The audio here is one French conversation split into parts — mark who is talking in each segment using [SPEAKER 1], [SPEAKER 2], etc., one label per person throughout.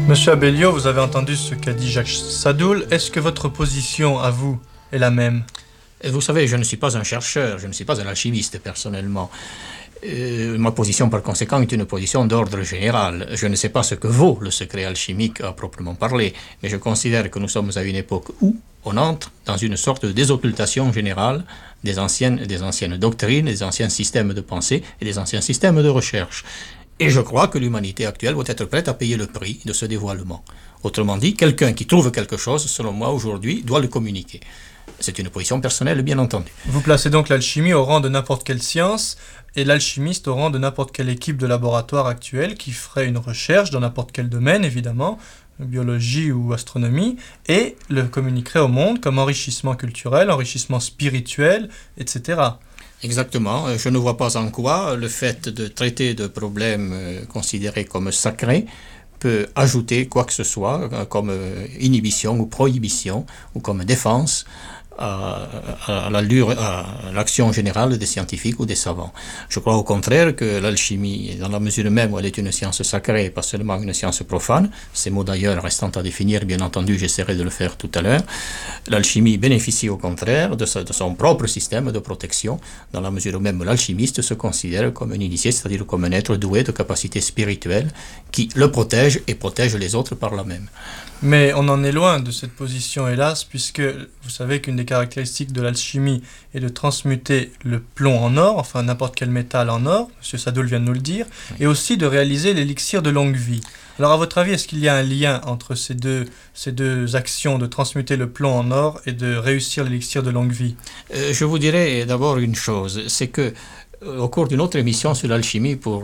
[SPEAKER 1] Monsieur Abellio, vous avez entendu ce qu'a dit Jacques Sadoul. Est-ce que votre position, à vous, est la même?
[SPEAKER 2] Et vous savez, je ne suis pas un chercheur, je ne suis pas un alchimiste personnellement. Ma position, par conséquent, est une position d'ordre général. Je ne sais pas ce que vaut le secret alchimique à proprement parler, mais je considère que nous sommes à une époque où on entre dans une sorte de désoccultation générale des anciennes doctrines, des anciens systèmes de pensée et des anciens systèmes de recherche. Et je crois que l'humanité actuelle doit être prête à payer le prix de ce dévoilement. Autrement dit, quelqu'un qui trouve quelque chose, selon moi, aujourd'hui, doit le communiquer. C'est une position personnelle, bien entendu.
[SPEAKER 1] Vous placez donc l'alchimie au rang de n'importe quelle science et l'alchimiste au rang de n'importe quelle équipe de laboratoire actuelle qui ferait une recherche dans n'importe quel domaine, évidemment, biologie ou astronomie, et le communiquerait au monde comme enrichissement culturel, enrichissement spirituel, etc.
[SPEAKER 2] Exactement. Je ne vois pas en quoi le fait de traiter de problèmes considérés comme sacrés peut ajouter quoi que ce soit comme inhibition ou prohibition ou comme défense à l'action générale des scientifiques ou des savants. Je crois au contraire que l'alchimie, dans la mesure même où elle est une science sacrée, pas seulement une science profane, ces mots d'ailleurs restant à définir, bien entendu, j'essaierai de le faire tout à l'heure, l'alchimie bénéficie au contraire de son propre système de protection, dans la mesure même où l'alchimiste se considère comme un initié, c'est-à-dire comme un être doué de capacités spirituelles qui le protège et protège les autres par là même.
[SPEAKER 1] Mais on en est loin de cette position, hélas, puisque vous savez qu'une des caractéristiques de l'alchimie est de transmuter le plomb en or, enfin n'importe quel métal en or, M. Sadoul vient de nous le dire, et aussi de réaliser l'élixir de longue vie. Alors à votre avis, est-ce qu'il y a un lien entre ces deux actions de transmuter le plomb en or et de réussir l'élixir de longue vie?
[SPEAKER 2] Je vous dirais d'abord une chose, c'est que au cours d'une autre émission sur l'alchimie pour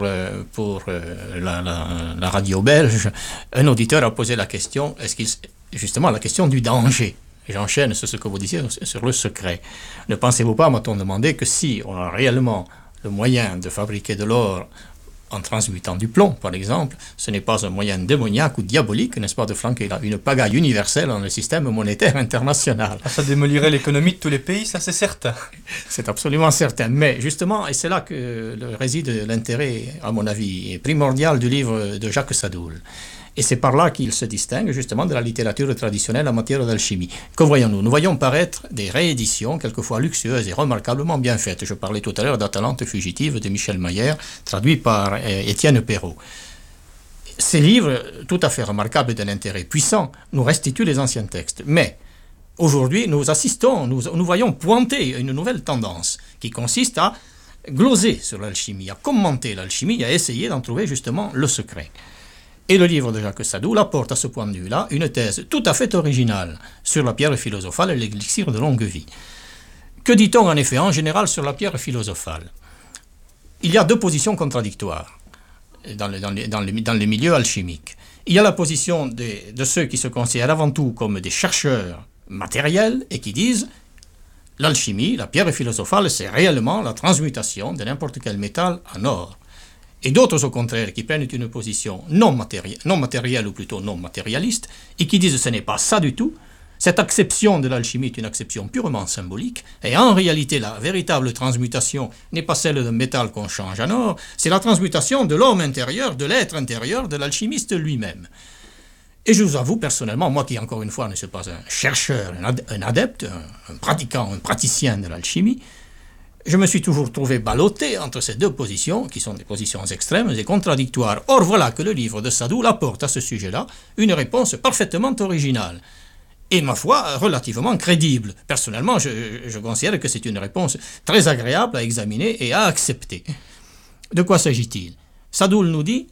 [SPEAKER 2] la radio belge, un auditeur a posé la question, justement la question du danger. Et j'enchaîne sur ce que vous disiez sur le secret. Ne pensez-vous pas, m'a-t-on demandé, que si on a réellement le moyen de fabriquer de l'or en transmutant du plomb, par exemple, ce n'est pas un moyen démoniaque ou diabolique, n'est-ce pas, de flanquer une pagaille universelle dans le système monétaire international.
[SPEAKER 1] Ça démolirait l'économie de tous les pays, ça c'est certain.
[SPEAKER 2] C'est absolument certain. Mais justement, et c'est là que réside l'intérêt, à mon avis, primordial du livre de Jacques Sadoul. Et c'est par là qu'il se distingue justement de la littérature traditionnelle en matière d'alchimie. Que voyons-nous? Nous voyons paraître des rééditions, quelquefois luxueuses et remarquablement bien faites. Je parlais tout à l'heure d'Atalante fugitive de Michel Mayer, traduit par Étienne Perrault. Ces livres, tout à fait remarquables et d'un intérêt puissant, nous restituent les anciens textes. Mais aujourd'hui, nous voyons pointer une nouvelle tendance qui consiste à gloser sur l'alchimie, à commenter l'alchimie, à essayer d'en trouver justement le secret. Et le livre de Jacques Sadoul apporte à ce point de vue-là une thèse tout à fait originale sur la pierre philosophale et l'élixir de longue vie. Que dit-on en effet en général sur la pierre philosophale? Il y a deux positions contradictoires dans les milieux alchimiques. Il y a la position de ceux qui se considèrent avant tout comme des chercheurs matériels et qui disent l'alchimie, la pierre philosophale, c'est réellement la transmutation de n'importe quel métal en or. Et d'autres, au contraire, qui prennent une position non matérielle ou plutôt non matérialiste, et qui disent que ce n'est pas ça du tout. Cette acception de l'alchimie est une acception purement symbolique, et en réalité, la véritable transmutation n'est pas celle d'un métal qu'on change en or, c'est la transmutation de l'homme intérieur, de l'être intérieur, de l'alchimiste lui-même. Et je vous avoue personnellement, moi qui encore une fois ne suis pas un chercheur, un adepte, un pratiquant, un praticien de l'alchimie, je me suis toujours trouvé ballotté entre ces deux positions, qui sont des positions extrêmes et contradictoires. Or, voilà que le livre de Sadoul apporte à ce sujet-là une réponse parfaitement originale. Et, ma foi, relativement crédible. Personnellement, je considère que c'est une réponse très agréable à examiner et à accepter. De quoi s'agit-il? Sadoul nous dit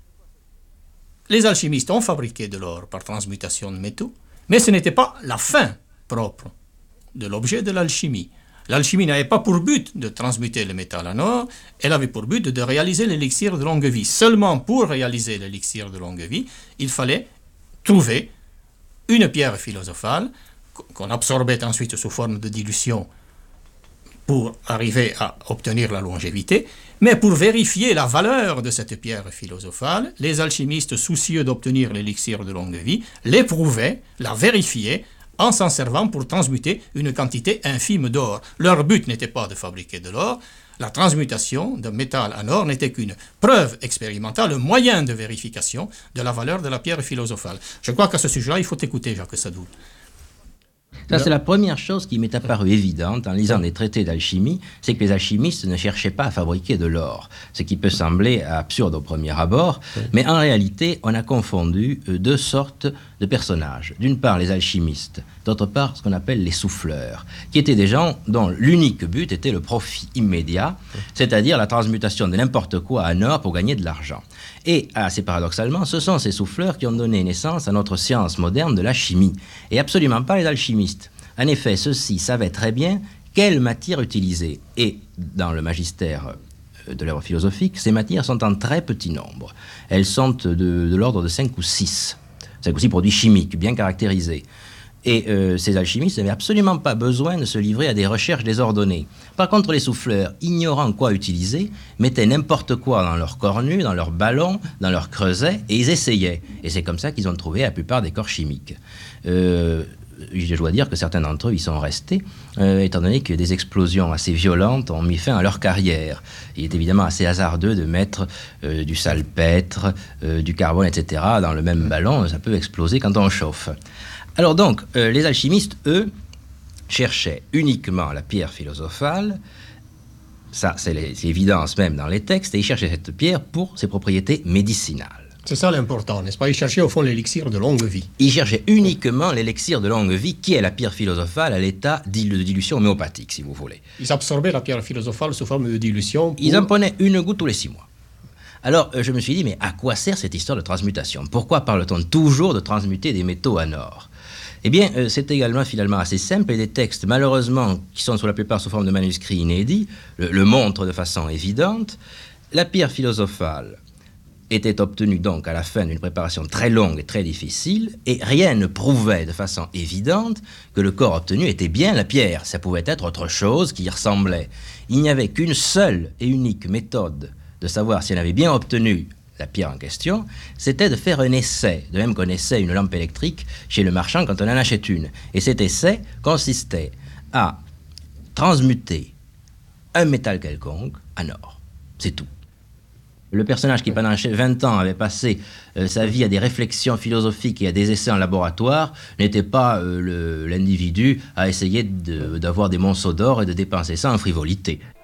[SPEAKER 2] « Les alchimistes ont fabriqué de l'or par transmutation de métaux, mais ce n'était pas la fin propre de l'objet de l'alchimie. L'alchimie n'avait pas pour but de transmuter le métal en or, elle avait pour but de réaliser l'élixir de longue vie. Seulement pour réaliser l'élixir de longue vie, il fallait trouver une pierre philosophale qu'on absorbait ensuite sous forme de dilution pour arriver à obtenir la longévité, mais pour vérifier la valeur de cette pierre philosophale, les alchimistes soucieux d'obtenir l'élixir de longue vie l'éprouvaient, la vérifiaient, en s'en servant pour transmuter une quantité infime d'or. Leur but n'était pas de fabriquer de l'or, la transmutation d'un métal en or n'était qu'une preuve expérimentale, un moyen de vérification de la valeur de la pierre philosophale. Je crois qu'à ce sujet-là, il faut écouter Jacques Sadoul.
[SPEAKER 3] Ça, c'est la première chose qui m'est apparue évidente en lisant des traités d'alchimie, c'est que les alchimistes ne cherchaient pas à fabriquer de l'or, ce qui peut sembler absurde au premier abord, mais en réalité, on a confondu deux sortes de personnages. D'une part, les alchimistes, d'autre part, ce qu'on appelle les souffleurs, qui étaient des gens dont l'unique but était le profit immédiat, c'est-à-dire la transmutation de n'importe quoi en or pour gagner de l'argent. Et, assez paradoxalement, ce sont ces souffleurs qui ont donné naissance à notre science moderne de la chimie, et absolument pas les alchimistes. En effet, ceux-ci savaient très bien quelle matière utiliser. Et dans le magistère de l'œuvre philosophique, ces matières sont en très petit nombre. Elles sont de l'ordre de 5 ou 6. 5 ou 6 produits chimiques bien caractérisés. Et ces alchimistes n'avaient absolument pas besoin de se livrer à des recherches désordonnées. Par contre, les souffleurs, ignorant quoi utiliser, mettaient n'importe quoi dans leur cornu, dans leur ballon, dans leur creuset, et ils essayaient. Et c'est comme ça qu'ils ont trouvé la plupart des corps chimiques. Je dois dire que certains d'entre eux y sont restés, étant donné que des explosions assez violentes ont mis fin à leur carrière. Il est évidemment assez hasardeux de mettre du salpêtre, du carbone, etc. dans le même ballon. Ça peut exploser quand on chauffe. Alors donc, les alchimistes, eux, cherchaient uniquement la pierre philosophale. Ça, c'est l'évidence même dans les textes. Et ils cherchaient cette pierre pour ses propriétés médicinales.
[SPEAKER 2] C'est ça l'important, n'est-ce pas? Ils cherchaient au fond l'élixir de longue vie.
[SPEAKER 3] Ils cherchaient uniquement l'élixir de longue vie, qui est la pierre philosophale à l'état de dilution homéopathique, si vous voulez.
[SPEAKER 2] Ils absorbaient la pierre philosophale sous forme de dilution.
[SPEAKER 3] Ils en prenaient une goutte tous les 6 mois. Alors, je me suis dit, mais à quoi sert cette histoire de transmutation? Pourquoi parle-t-on toujours de transmuter des métaux en or? Eh bien, c'est également finalement assez simple, et des textes, malheureusement, qui sont pour la plupart sous forme de manuscrits inédits, le montrent de façon évidente. La pierre philosophale était obtenue donc à la fin d'une préparation très longue et très difficile, et rien ne prouvait de façon évidente que le corps obtenu était bien la pierre. Ça pouvait être autre chose qui y ressemblait. Il n'y avait qu'une seule et unique méthode de savoir si on avait bien obtenu la pierre en question, c'était de faire un essai, de même qu'on essaie une lampe électrique chez le marchand quand on en achète une. Et cet essai consistait à transmuter un métal quelconque en or. C'est tout. Le personnage qui, pendant 20 ans, avait passé sa vie à des réflexions philosophiques et à des essais en laboratoire, n'était pas l'individu à essayer d'avoir des monceaux d'or et de dépenser ça en frivolité.